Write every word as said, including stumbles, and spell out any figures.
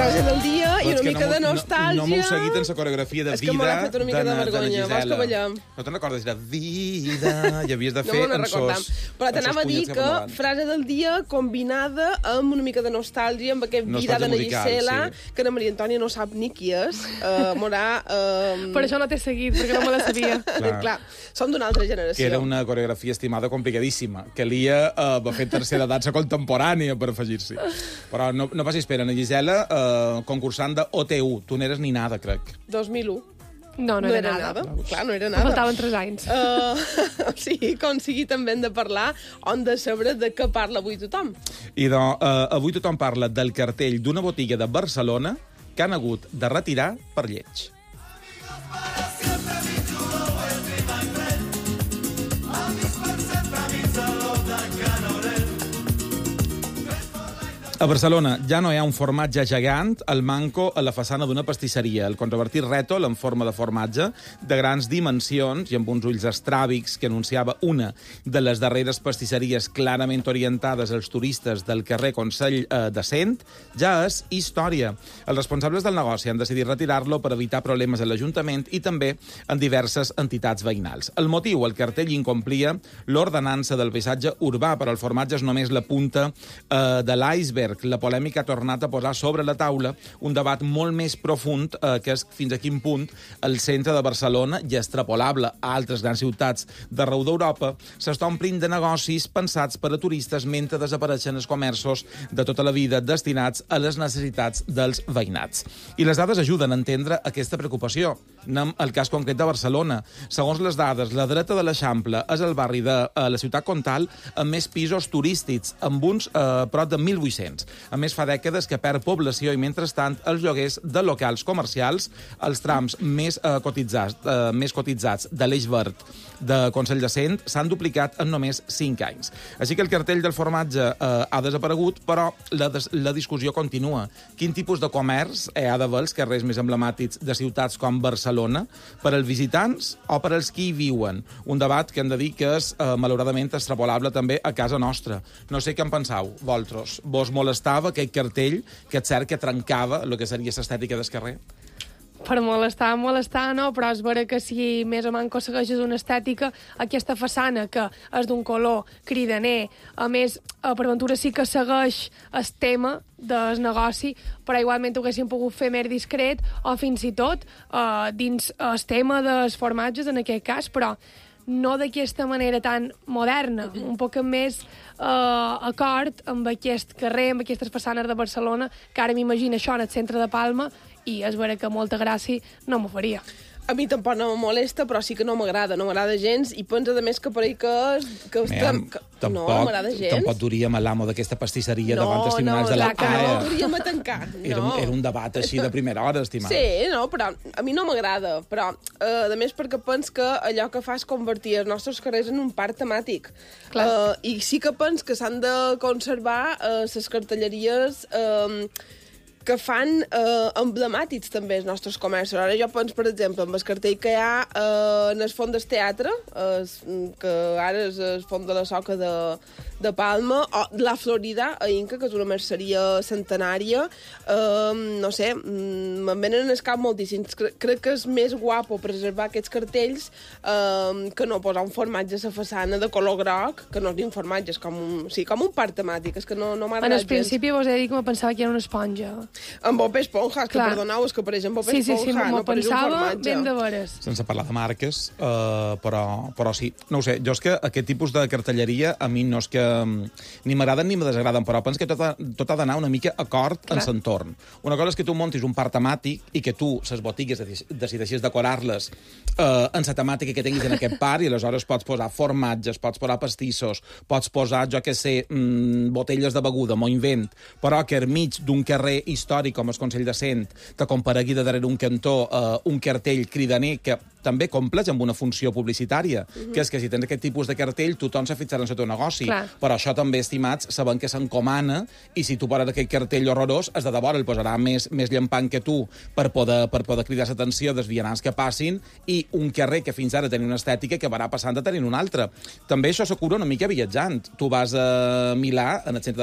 Frase del dia i una mica no de nostàlgia. No, no m'ho seguit en la coreografia de vida. És que m'ha fet una mica de vergonya. Vols que ballem? No te'n recordes? Era vida i havies de No fer me en sos... Però t'anava a dir que frase del dia combinada amb una mica de nostàlgia, amb aquest vida de na Gisela, que na Maria Antònia no sap ni qui és. Uh, Morà... Uh... Per això no t'he seguit, perquè no me la sabia. Clar. Clar, som d'una altra generació. Que era una coreografia estimada complicadíssima. Calia uh, va fer tercera dansa contemporània per afegir-s'hi. Però no, no passis pena, na Gisela, uh, concursant de O T U. Tu n'eres ni nada, crec. dos mil u. No, no, no era, era nada. nada. Clar, no era Em nada. faltaven tres anys. Uh, sí, com sigui, també hem de parlar, on de saber de què parla avui tothom. I de, uh, avui tothom parla del cartell d'una botiga de Barcelona que han hagut de retirar per lleig. A Barcelona ja no hi ha un formatge gegant al manco a la façana d'una pastisseria. El controvertit rètol en forma de formatge de grans dimensions i amb uns ulls estràbics que anunciava una de les darreres pastisseries clarament orientades als turistes del carrer Consell eh, de Cent ja és història. Els responsables del negoci han decidit retirar-lo per evitar problemes a l'Ajuntament i també en diverses entitats veïnals. El motiu, el cartell incomplia l'ordenança del paisatge urbà, però el formatge és només la punta eh, de l'iceberg. La polèmica ha tornat a posar sobre la taula un debat molt més profund eh, que és fins a quin punt el centre de Barcelona, i extrapolable a altres grans ciutats d'arreu d'Europa, s'està omplint de negocis pensats per a turistes mentre desapareixen els comerços de tota la vida destinats a les necessitats dels veïnats. I les dades ajuden a entendre aquesta preocupació. Anem al cas concret de Barcelona. Segons les dades, la dreta de l'Eixample és el barri de eh, la ciutat comtal amb més pisos turístics, amb uns eh, prop de mil vuit-cents. A més, fa dècades que perd població i, mentrestant, els lloguers de locals comercials, els trams més, eh, cotitzats, eh, més cotitzats de l'Eix Verd de Consell de Cent s'han duplicat en només cinc anys. Així que el cartell del formatge eh, ha desaparegut, però la, la discussió continua. Quin tipus de comerç hi ha d'haver als carrers més emblemàtics de ciutats com Barcelona? Per als visitants o per als qui hi viuen? Un debat que hem de dir que és, eh, malauradament, extrapolable també a casa nostra. No sé què en penseu, vosaltres. Vos molestava aquest cartell que és cert que trencava el que seria l'estètica del carrer? Per molestar, molestar, no, però és vera que si més o manco segueixes una estètica, aquesta façana que és d'un color cridaner, a més, per ventura sí que segueix el tema del negoci, però igualment ho haguéssim pogut fer més discret, o fins i tot eh, dins el tema dels formatges, en aquest cas, però no d'aquesta manera tan moderna, un poc més eh, acord amb aquest carrer, amb aquestes façanes de Barcelona, que ara m'imagino això en el centre de Palma, i és vera que molta gràcia no m'ho faria. A mi tampoc no me molesta, però sí que no m'agrada, no m'agrada gens, i pensa de més que per ahí que... que, Mem, que tampoc, no m'agrada gens. Tampoc duríem a l'amo d'aquesta pastisseria no, davant dels tribunals no, de la A E. No, duríem a tancar. No. Era, un, era un debat així de primera hora, estimat. Sí, no, però a mi no m'agrada, però eh, a més perquè pens que allò que fa és convertir els nostres carrers en un parc temàtic. Clar. Eh, I sí que pens que s'han de conservar les eh, cartelleries... Eh, que fan eh, emblemàtics també els nostres comerços. Ara jo penso, per exemple, amb el cartell que hi ha eh, en el fons del teatre, es, que ara és el fons de la Soca de, de Palma, o la Florida, a Inca, que és una merceria centenària. Eh, no sé, me'n venen al cap moltíssims. Cre crec que és més guapo preservar aquests cartells eh, que no posar un formatge a la façana de color groc, que no és ni un formatge, és com un, sí, com un parc temàtic, és que no, no m'ha agradat gens. En el principi vos he dit que me pensava que era una esponja. En Bob Esponja, que perdoneu, és que pareix en Bob sí, sí, Esponja, sí, no pareix un formatge. Ben de veres. Sense parlar de marques, uh, però, però sí. No ho sé, jo és que aquest tipus de cartelleria a mi no és que ni m'agraden ni me desagraden, però penso que tot ha, tot ha d'anar una mica acord en l'entorn. Una cosa és que tu montis un parc temàtic i que tu, les botigues, decideixis decorar-les uh, en la temàtica que tinguis en aquest parc, i aleshores pots posar formatges, pots posar pastissos, pots posar, jo què sé, mm, botelles de beguda, m'ho invent, però que al mig d'un carrer històric com el Consell de Cent te comparegui de darrere un cantó eh, un cartell cridaner que també compleix amb una funció publicitària, mm-hmm. que és que si tens aquest tipus de cartell, tothom se fixarà en el teu negoci. Clar. Però això també, estimats, sabem que s'encomana, i si tu poses aquest cartell horrorós, es de debò el posarà més, més llampant que tu per poder, per poder cridar l'atenció dels vianants que passin, i un carrer que fins ara tenia una estètica que va passant a tenir una altra. També això se cura una mica viatjant. Tu vas a Milà, en el centre